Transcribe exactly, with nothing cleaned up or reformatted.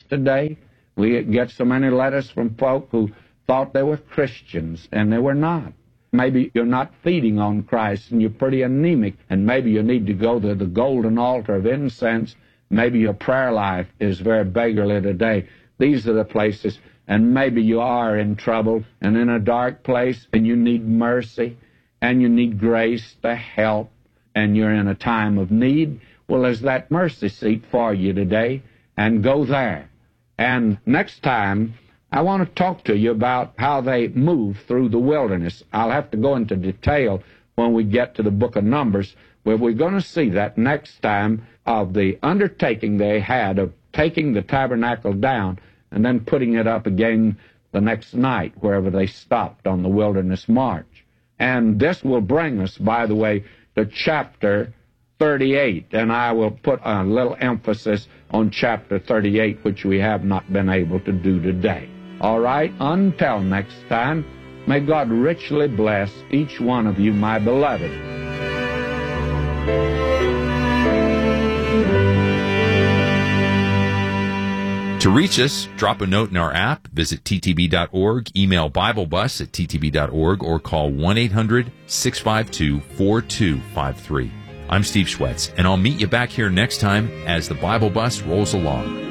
today. We get so many letters from folk who thought they were Christians, and they were not. Maybe you're not feeding on Christ, and you're pretty anemic, and maybe you need to go to the golden altar of incense. Maybe your prayer life is very beggarly today. These are the places, and maybe you are in trouble and in a dark place, and you need mercy, and you need grace to help, and you're in a time of need. Well, there's that mercy seat for you today, and go there. And next time, I want to talk to you about how they moved through the wilderness. I'll have to go into detail when we get to the book of Numbers, where we're going to see that next time of the undertaking they had of taking the tabernacle down and then putting it up again the next night, wherever they stopped on the wilderness march. And this will bring us, by the way, to chapter thirty-eight, and I will put a little emphasis on chapter thirty-eight, which we have not been able to do today. All right, until next time, may God richly bless each one of you, my beloved. To reach us, drop a note in our app, visit T T B dot org, email BibleBus at T T B dot org, or call one eight hundred, six five two, four two five three. I'm Steve Schwetz, and I'll meet you back here next time as the Bible Bus rolls along.